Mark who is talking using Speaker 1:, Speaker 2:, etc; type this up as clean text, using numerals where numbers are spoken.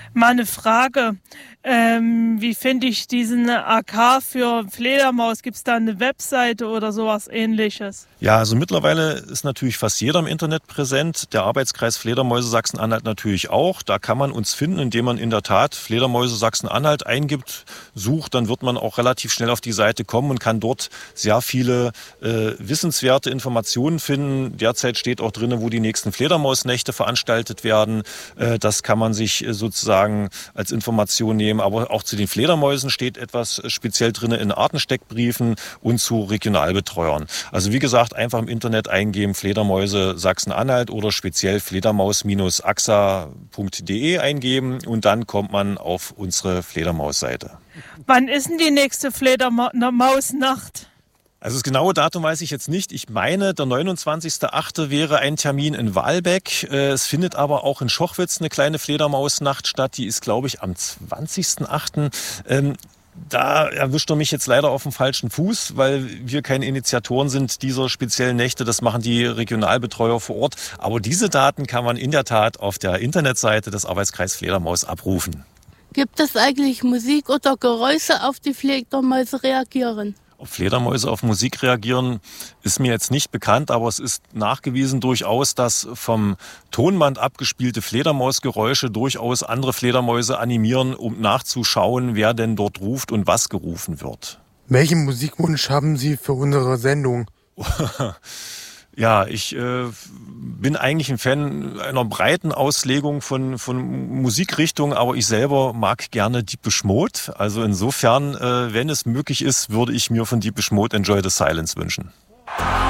Speaker 1: Mal eine Frage. Wie finde ich diesen AK für Fledermaus? Gibt es da eine Webseite oder sowas Ähnliches?
Speaker 2: Ja, also mittlerweile ist natürlich fast jeder im Internet präsent. Der Arbeitskreis Fledermäuse Sachsen-Anhalt natürlich auch. Da kann man uns finden, indem man in der Tat Fledermäuse Sachsen-Anhalt eingibt, sucht. Dann wird man auch relativ schnell auf die Seite kommen und kann dort sehr viele wissenswerte Informationen finden. Derzeit steht auch drin, wo die nächsten Fledermausnächte veranstaltet werden. Das kann man sich sozusagen als Information nehmen. Aber auch zu den Fledermäusen steht etwas speziell drin in Artensteckbriefen und zu Regionalbetreuern. Also wie gesagt, einfach im Internet eingeben Fledermäuse Sachsen-Anhalt oder speziell fledermaus-axa.de eingeben und dann kommt man auf unsere Fledermausseite.
Speaker 1: Wann ist denn die nächste Fledermausnacht?
Speaker 2: Also das genaue Datum weiß ich jetzt nicht. Ich meine, der 29.08. wäre ein Termin in Wahlbeck. Es findet aber auch in Schochwitz eine kleine Fledermausnacht statt. Die ist, glaube ich, am 20.08. Da erwischt er mich jetzt leider auf dem falschen Fuß, weil wir keine Initiatoren sind dieser speziellen Nächte. Das machen die Regionalbetreuer vor Ort. Aber diese Daten kann man in der Tat auf der Internetseite des Arbeitskreis Fledermaus abrufen.
Speaker 3: Gibt es eigentlich Musik oder Geräusche, auf die Fledermäuse reagieren?
Speaker 2: Ob Fledermäuse auf Musik reagieren, ist mir jetzt nicht bekannt, aber es ist nachgewiesen durchaus, dass vom Tonband abgespielte Fledermausgeräusche durchaus andere Fledermäuse animieren, um nachzuschauen, wer denn dort ruft und was gerufen wird.
Speaker 4: Welchen Musikwunsch haben Sie für unsere Sendung?
Speaker 2: Ja, ich bin eigentlich ein Fan einer breiten Auslegung von Musikrichtungen, aber ich selber mag gerne Depeche Mode. Also insofern, wenn es möglich ist, würde ich mir von Depeche Mode Enjoy the Silence wünschen.